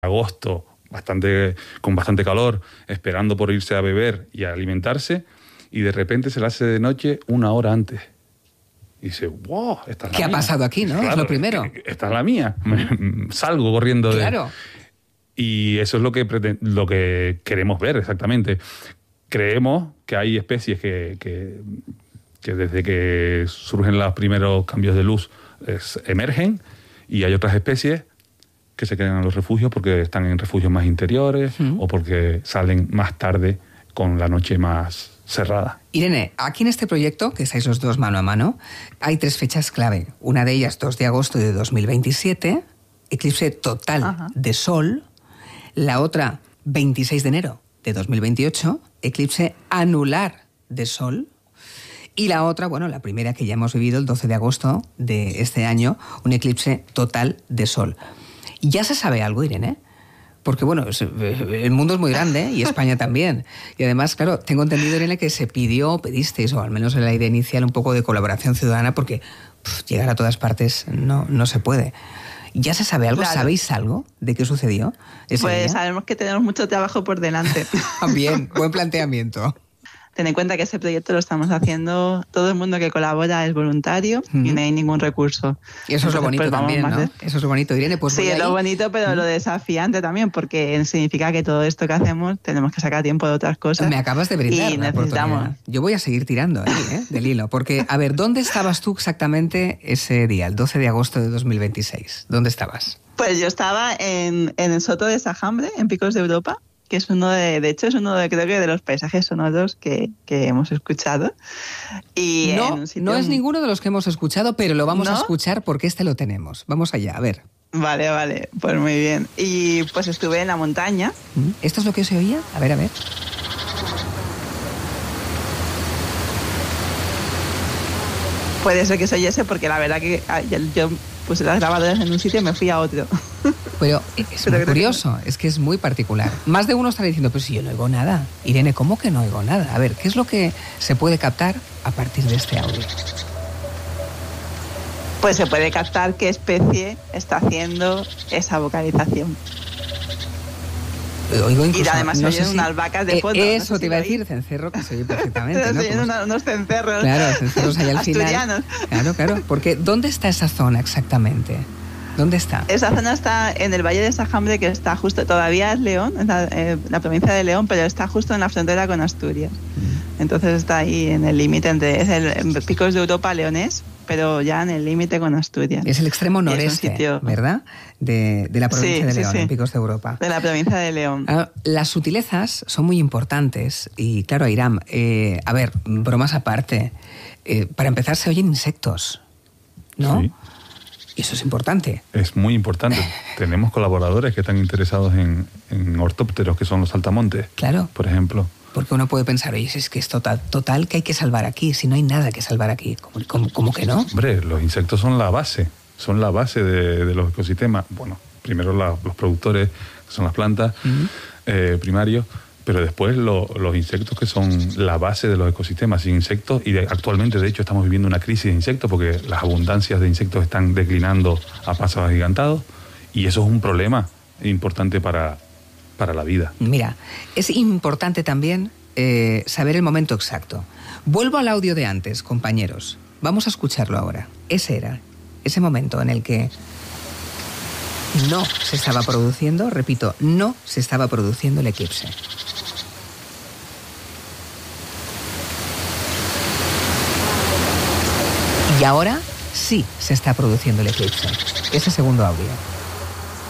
agosto, con bastante calor, esperando por irse a beber y a alimentarse, y de repente se le hace de noche 1 hora antes. Y dice, wow, esta es la mía. ¿Qué ha pasado aquí, no? Claro, es lo primero. Esta es la mía. Salgo corriendo de... Claro. Y eso es lo que queremos ver exactamente. Creemos que hay especies que desde que surgen los primeros cambios de luz emergen, y hay otras especies que se quedan en los refugios porque están en refugios más interiores o porque salen más tarde con la noche más cerrada. Irene, aquí en este proyecto, que estáis los dos mano a mano, hay 3 fechas clave. Una de ellas, 2 de agosto de 2027, eclipse total de Sol. La otra, 26 de enero de 2028, eclipse anular de Sol. Y la otra, bueno, la primera que ya hemos vivido, el 12 de agosto de este año, un eclipse total de Sol. ¿Ya se sabe algo, Irene? Porque, bueno, el mundo es muy grande, y España también. Y además, claro, tengo entendido, Irene, que pedisteis, o al menos en la idea inicial, un poco de colaboración ciudadana, porque llegar a todas partes no se puede. ¿Ya se sabe algo? Claro. ¿Sabéis algo de qué sucedió ese día? Sabemos que tenemos mucho trabajo por delante. Bien, buen planteamiento. Ten en cuenta que ese proyecto lo estamos haciendo, todo el mundo que colabora es voluntario y no hay ningún recurso. Y eso es lo bonito también, ¿no? Eso es lo bonito, Irene. Pues sí, es lo bonito, pero lo desafiante también, porque significa que todo esto que hacemos tenemos que sacar tiempo de otras cosas. Me acabas de brindar y necesitamos. Yo voy a seguir tirando ahí, del hilo, porque, a ver, ¿dónde estabas tú exactamente ese día, el 12 de agosto de 2026? ¿Dónde estabas? Pues yo estaba en el Soto de Sajambre, en Picos de Europa, que es uno de hecho es uno creo que de los paisajes sonoros que hemos escuchado. Y no es ninguno de los que hemos escuchado, pero lo vamos a escuchar porque lo tenemos. Vamos allá, a ver. Vale, pues muy bien. Y pues estuve en la montaña. ¿Esto es lo que se oía? A ver. Puede ser que se oyese, porque la verdad que yo puse las grabadoras en un sitio y me fui a otro. Pero es muy curioso, es que es muy particular. Más de uno estará diciendo, pues si yo no oigo nada. Irene, ¿cómo que no oigo nada? A ver, ¿qué es lo que se puede captar a partir de este audio? Pues se puede captar qué especie está haciendo esa vocalización. Oigo incluso, y además se oyen unas vacas de fondo. Eso te iba a decir, cencerro, que se oye perfectamente. Se oyen unos cencerros. Claro, cencerros ahí al asturianos. Final. Claro, porque ¿dónde está esa zona exactamente? ¿Dónde está? Esa zona está en el Valle de Sajambre, que está justo, todavía es León, la provincia de León, pero está justo en la frontera con Asturias. Entonces está ahí en el límite en Picos de Europa leonés, pero ya en el límite con Asturias. Es el extremo noreste, ¿verdad? De la provincia de León, en Picos de Europa. De la provincia de León. Las sutilezas son muy importantes y, claro, Airam, a ver, bromas aparte, para empezar se oyen insectos, ¿no? Sí. Y eso es importante. Es muy importante. Tenemos colaboradores que están interesados en ortópteros, que son los saltamontes, claro, por ejemplo. Porque uno puede pensar, oye, es que es total que hay que salvar aquí, si no hay nada que salvar aquí. ¿Cómo que no? Hombre, los insectos son la base de los ecosistemas. Bueno, primero los productores, que son las plantas, primarios, pero después los insectos, que son la base de los ecosistemas. Sin insectos, y actualmente de hecho estamos viviendo una crisis de insectos porque las abundancias de insectos están declinando a pasos agigantados, y eso es un problema importante para la vida. Mira, es importante también saber el momento exacto. Vuelvo al audio de antes, compañeros. Vamos a escucharlo ahora. Ese era ese momento en el que no se estaba produciendo, repito, no se estaba produciendo el eclipse. Y ahora sí se está produciendo el eclipse. Ese segundo audio.